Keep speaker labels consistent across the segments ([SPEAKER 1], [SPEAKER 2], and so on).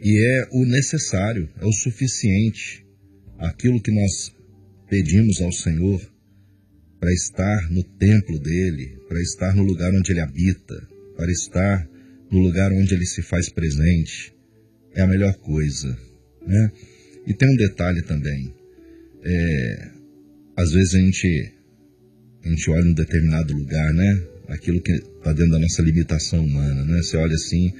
[SPEAKER 1] E é o necessário, é o suficiente. Aquilo que nós pedimos ao Senhor para estar no templo dele, para estar no lugar onde ele habita, para estar no lugar onde ele se faz presente, é a melhor coisa, né? E tem um detalhe também. Às vezes a gente olha um determinado lugar, né? Aquilo que está dentro da nossa limitação humana, né? Você olha assim,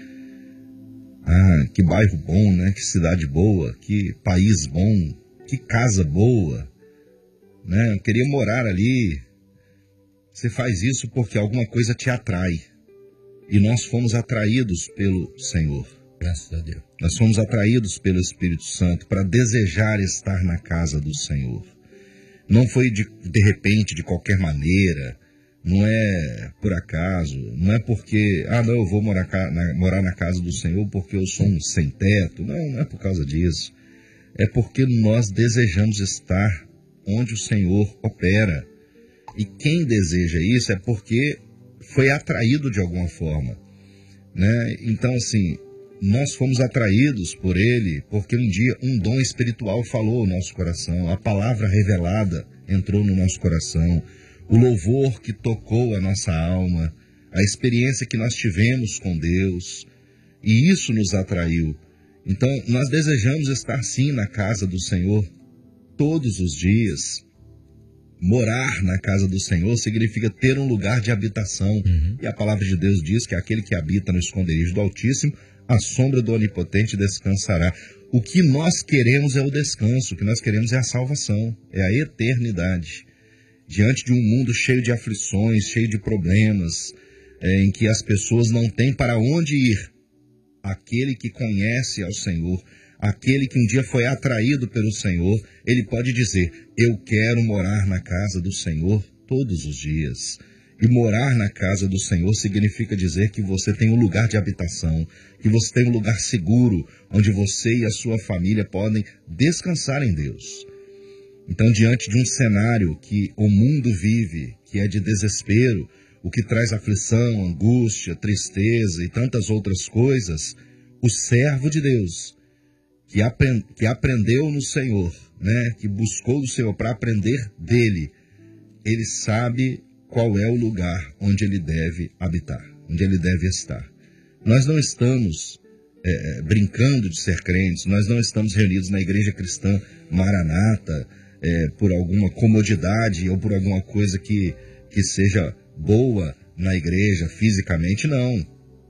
[SPEAKER 1] que bairro bom, né? Que cidade boa, que país bom, que casa boa, né? Eu queria morar ali. Você faz isso porque alguma coisa te atrai. E nós fomos atraídos pelo Senhor.
[SPEAKER 2] Graças a Deus.
[SPEAKER 1] Nós fomos atraídos pelo Espírito Santo para desejar estar na casa do Senhor. Não foi de repente, de qualquer maneira, não é por acaso, não é porque, não, eu vou morar na casa do Senhor porque eu sou um sem teto. Não é por causa disso. É porque nós desejamos estar onde o Senhor opera. E quem deseja isso é porque foi atraído de alguma forma, né? Então, assim, nós fomos atraídos por Ele porque um dia um dom espiritual falou ao nosso coração, a palavra revelada entrou no nosso coração, o louvor que tocou a nossa alma, a experiência que nós tivemos com Deus, e isso nos atraiu. Então, nós desejamos estar sim na casa do Senhor todos os dias. Morar na casa do Senhor significa ter um lugar de habitação. E a palavra de Deus diz que aquele que habita no esconderijo do Altíssimo, a sombra do Onipotente descansará. O que nós queremos é o descanso, o que nós queremos é a salvação, é a eternidade. Diante de um mundo cheio de aflições, cheio de problemas, em que as pessoas não têm para onde ir, aquele que conhece ao Senhor, aquele que um dia foi atraído pelo Senhor, ele pode dizer, eu quero morar na casa do Senhor todos os dias. E morar na casa do Senhor significa dizer que você tem um lugar de habitação, que você tem um lugar seguro, onde você e a sua família podem descansar em Deus. Então, diante de um cenário que o mundo vive, que é de desespero, o que traz aflição, angústia, tristeza e tantas outras coisas, o servo de Deus, que aprendeu no Senhor, né, que buscou o Senhor para aprender dele, ele sabe qual é o lugar onde ele deve habitar, onde ele deve estar. Nós não estamos brincando de ser crentes, nós não estamos reunidos na igreja cristã Maranata por alguma comodidade ou por alguma coisa que seja boa na igreja fisicamente, não.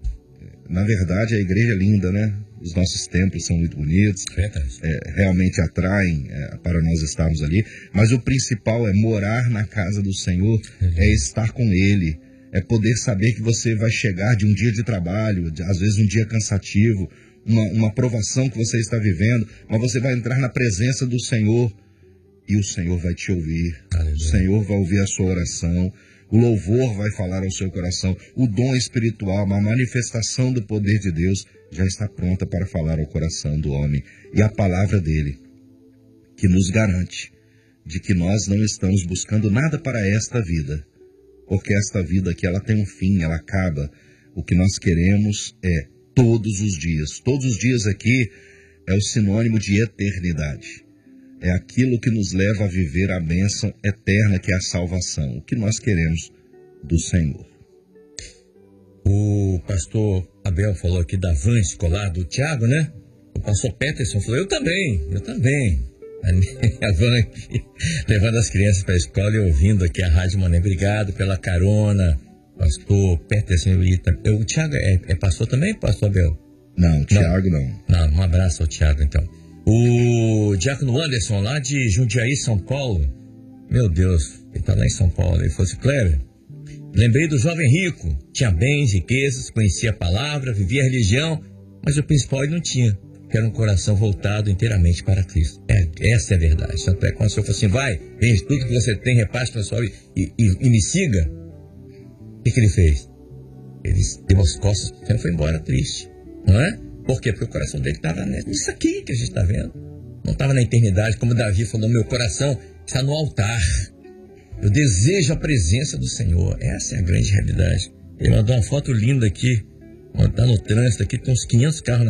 [SPEAKER 1] Na verdade, a igreja é linda, né? Os nossos templos são muito bonitos, realmente atraem para nós estarmos ali, mas o principal é morar na casa do Senhor, é estar com Ele, é poder saber que você vai chegar de um dia de trabalho, às vezes um dia cansativo, uma provação que você está vivendo, mas você vai entrar na presença do Senhor e o Senhor vai te ouvir, o Senhor vai ouvir a sua oração, o louvor vai falar ao seu coração, o dom espiritual, uma manifestação do poder de Deus já está pronta para falar ao coração do homem. E a palavra dele, que nos garante de que nós não estamos buscando nada para esta vida, porque esta vida aqui ela tem um fim, ela acaba. O que nós queremos é todos os dias. Todos os dias aqui é o sinônimo de eternidade. É aquilo que nos leva a viver a bênção eterna, que é a salvação. O que nós queremos do Senhor.
[SPEAKER 2] O pastor Abel falou aqui da van escolar do Tiago, né? O pastor Peterson falou, eu também. A van aqui, levando as crianças para a escola e ouvindo aqui a Rádio Mané. Obrigado pela carona, pastor Peterson. O Tiago é pastor também, pastor Abel?
[SPEAKER 1] Não, Tiago não.
[SPEAKER 2] Um abraço ao Tiago, então. O Diácono Anderson, lá de Jundiaí, São Paulo. Meu Deus, ele está lá em São Paulo. Ele falou assim, Cléber, lembrei do jovem rico. Tinha bens, riquezas, conhecia a palavra, vivia a religião, mas o principal ele não tinha, que era um coração voltado inteiramente para Cristo. Essa é a verdade. Tanto é quando o Senhor falou assim, vai, vende tudo que você tem, reparte para sua vida e me siga. O que ele fez? Ele deu as costas, o Senhor foi embora triste, não é? Por quê? Porque o coração dele estava nisso aqui que a gente está vendo. Não estava na eternidade, como Davi falou, meu coração está no altar. Eu desejo a presença do Senhor. Essa é a grande realidade. Ele mandou uma foto linda aqui. Está no trânsito aqui, tem uns 500 carros